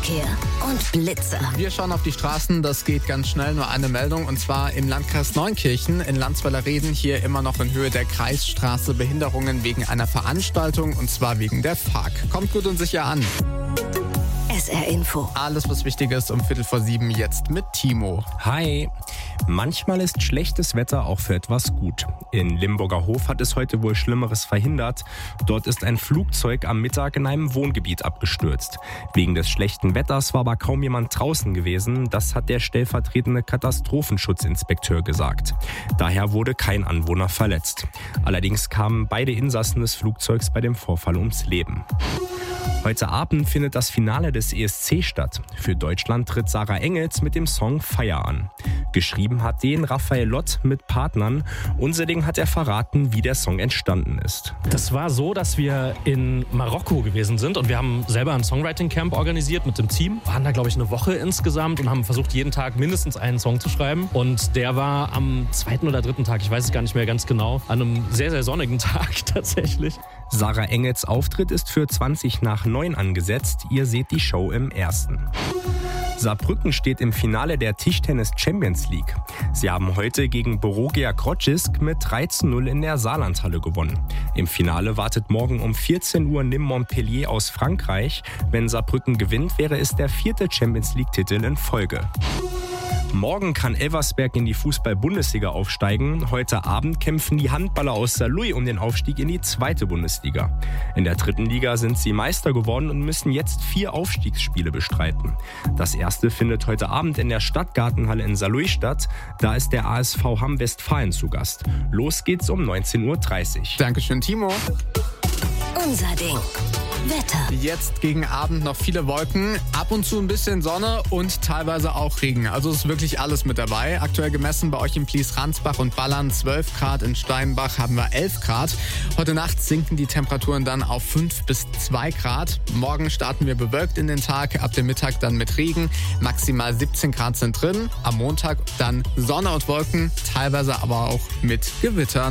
Verkehr und Blitzer. Wir schauen auf die Straßen, das geht ganz schnell. Nur eine Meldung, und zwar im Landkreis Neunkirchen in Landsweiler-Reden. Hier immer noch in Höhe der Kreisstraße Behinderungen wegen einer Veranstaltung, und zwar wegen der FARC. Kommt gut und sicher an. SR Info. Alles, was wichtig ist, um 6:45 jetzt mit Timo. Hi. Manchmal ist schlechtes Wetter auch für etwas gut. In Limburger Hof hat es heute wohl Schlimmeres verhindert. Dort ist ein Flugzeug am Mittag in einem Wohngebiet abgestürzt. Wegen des schlechten Wetters war aber kaum jemand draußen gewesen. Das hat der stellvertretende Katastrophenschutzinspekteur gesagt. Daher wurde kein Anwohner verletzt. Allerdings kamen beide Insassen des Flugzeugs bei dem Vorfall ums Leben. Heute Abend findet das Finale des ESC statt. Für Deutschland tritt Sarah Engels mit dem Song Feier an. Geschrieben hat den Raphael Lott mit Partnern. Unseding hat er verraten, wie der Song entstanden ist. Das war so, dass wir in Marokko gewesen sind und wir haben selber ein Songwriting-Camp organisiert mit dem Team. Wir waren da, glaube ich, eine Woche insgesamt und haben versucht, jeden Tag mindestens einen Song zu schreiben. Und der war am 2. oder 3. Tag, ich weiß es gar nicht mehr ganz genau, an einem sehr, sehr sonnigen Tag tatsächlich. Sarah Engels Auftritt ist für 20:09 angesetzt. Ihr seht die Show im 1. Saarbrücken steht im Finale der Tischtennis Champions League. Sie haben heute gegen Borussia Krodzisk mit 3:0 in der Saarlandhalle gewonnen. Im Finale wartet morgen um 14 Uhr Nîmes Montpellier aus Frankreich. Wenn Saarbrücken gewinnt, wäre es der 4. Champions League-Titel in Folge. Morgen kann Elversberg in die Fußball-Bundesliga aufsteigen. Heute Abend kämpfen die Handballer aus Saarlouis um den Aufstieg in die 2. Bundesliga. In der 3. Liga sind sie Meister geworden und müssen jetzt 4 Aufstiegsspiele bestreiten. Das erste findet heute Abend in der Stadtgartenhalle in Saarlouis statt. Da ist der ASV Hamm-Westfalen zu Gast. Los geht's um 19:30 Uhr. Dankeschön, Timo. Unser Ding. Wetter. Jetzt gegen Abend noch viele Wolken, ab und zu ein bisschen Sonne und teilweise auch Regen. Also ist wirklich alles mit dabei. Aktuell gemessen bei euch in Plies-Ransbach und Ballern 12 Grad, in Steinbach haben wir 11 Grad. Heute Nacht sinken die Temperaturen dann auf 5 bis 2 Grad. Morgen starten wir bewölkt in den Tag, ab dem Mittag dann mit Regen. Maximal 17 Grad sind drin. Am Montag dann Sonne und Wolken, teilweise aber auch mit Gewittern.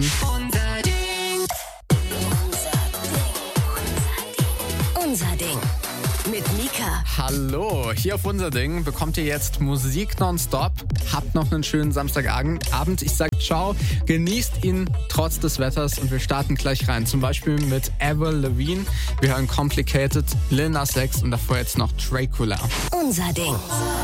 Unser Ding. Mit Mika. Hallo, hier auf Unser Ding bekommt ihr jetzt Musik nonstop. Habt noch einen schönen Samstagabend. Ich sag ciao, genießt ihn trotz des Wetters und wir starten gleich rein. Zum Beispiel mit Avril Lavigne. Wir hören Complicated, Lil Nas X und davor jetzt noch Dracula. Unser Ding.